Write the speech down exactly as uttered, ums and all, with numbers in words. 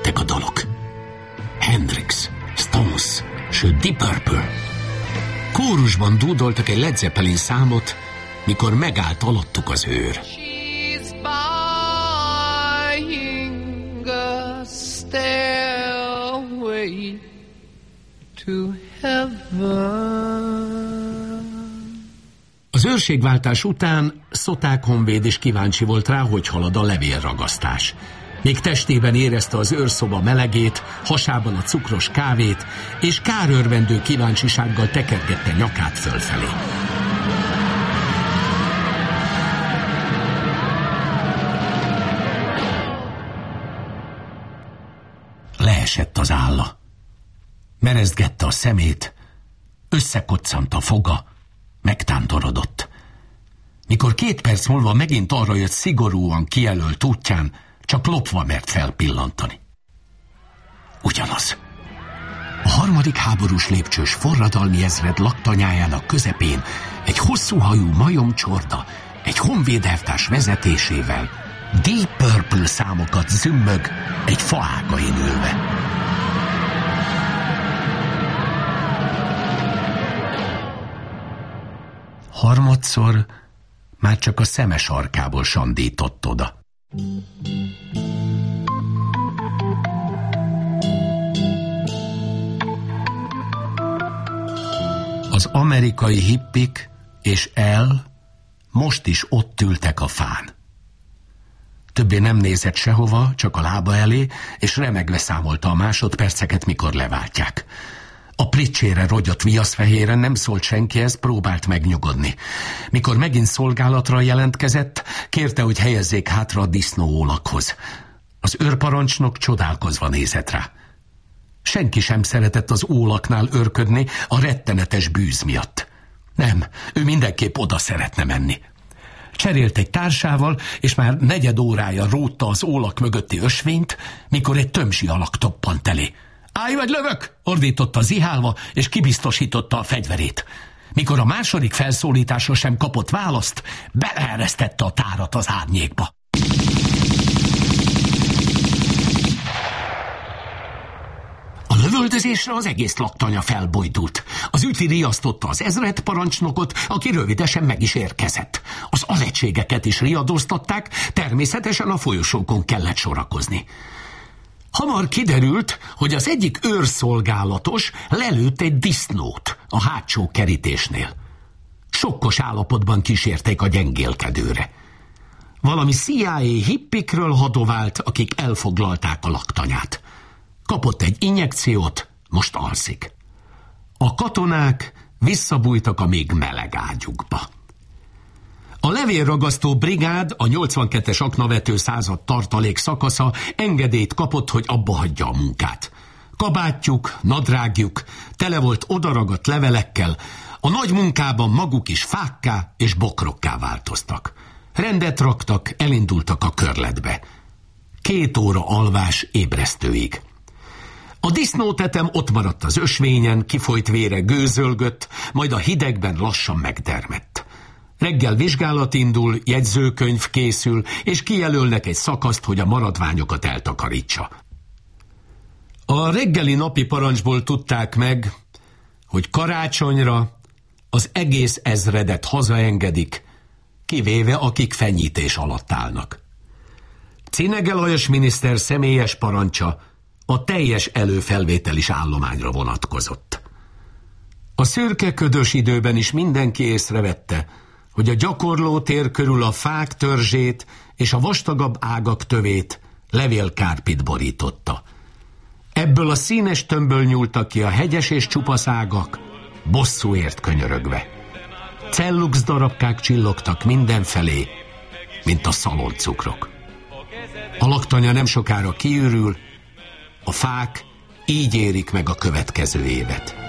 jöttek a dalok. Hendrix, Stones, sőt Deep Purple. Kórusban dúdoltak egy Led Zeppelin számot, mikor megállt alattuk az őr. She's buying a stairway to heaven. Az őrségváltás után Szoták Honvéd is kíváncsi volt rá, hogy halad a levélragasztás. Még testében érezte az őrszoba melegét, hasában a cukros kávét, és kárörvendő kíváncsisággal tekergette nyakát fölfelé. Leesett az álla. Merezgette a szemét, összekoccant a foga, megtántorodott. Mikor két perc múlva megint arra jött szigorúan kijelölt útján, csak lopva mert felpillantani. Ugyanaz. A harmadik háborús lépcsős forradalmi ezred laktanyájának közepén egy hosszú hajú majomcsorda egy honvédelvtárs vezetésével Deep Purple számokat zümmög egy faágain ülve. Harmadszor már csak a szeme sarkából sandított oda. Az amerikai hippik és El most is ott ültek a fán. Többé nem nézett sehova, csak a lába elé, és remegve számolta a másodperceket, mikor leváltják. A pricsére rogyott viaszfehéren nem szólt senkihez, próbált megnyugodni. Mikor megint szolgálatra jelentkezett, kérte, hogy helyezzék hátra a disznóólakhoz. Az őrparancsnok csodálkozva nézett rá. Senki sem szeretett az ólaknál őrködni a rettenetes bűz miatt. Nem, ő mindenképp oda szeretne menni. Cserélt egy társával, és már negyed órája rótta az ólak mögötti ösvényt, mikor egy tömzsi alak toppant elé. Állj vagy lövök! Ordította zihálva, és kibiztosította a fegyverét. Mikor a második felszólításra sem kapott választ, beleeresztette a tárat az árnyékba. A lövöldözésre az egész laktanya felbojdult. Az üti riasztotta az ezredparancsnokot, aki rövidesen meg is érkezett. Az alegységeket is riadóztatták, természetesen a folyosókon kellett sorakozni. Hamar kiderült, hogy az egyik őrszolgálatos lelőtt egy disznót a hátsó kerítésnél. Sokkos állapotban kísérték a gyengélkedőre. Valami C I A hippikről hadovált, akik elfoglalták a laktanyát. Kapott egy injekciót, most alszik. A katonák visszabújtak a még meleg ágyukba. A levélragasztó brigád, a nyolcvankettes aknavető század tartalék szakasza engedélyt kapott, hogy abba hagyja a munkát. Kabátjuk, nadrágjuk tele volt odaragadt levelekkel, a nagy munkában maguk is fákká és bokrokká változtak. Rendet raktak, elindultak a körletbe. Két óra alvás ébresztőig. A disznótetem ott maradt az ösvényen, kifolyt vére gőzölgött, majd a hidegben lassan megdermedt. Reggel vizsgálat indul, jegyzőkönyv készül, és kijelölnek egy szakaszt, hogy a maradványokat eltakarítsa. A reggeli napi parancsból tudták meg, hogy karácsonyra az egész ezredet hazaengedik, kivéve akik fenyítés alatt állnak. Cinege Lajos miniszter személyes parancsa a teljes előfelvételis állományra vonatkozott. A szürke ködös időben is mindenki észrevette, hogy a gyakorlótér körül a fák törzsét és a vastagabb ágak tövét levélkárpit borította. Ebből a színes tömbből nyúltak ki a hegyes és csupasz ágak, bosszúért könyörögve. Cellux darabkák csillogtak mindenfelé, mint a szaloncukrok. A laktanya nem sokára kiürül, a fák így érik meg a következő évet.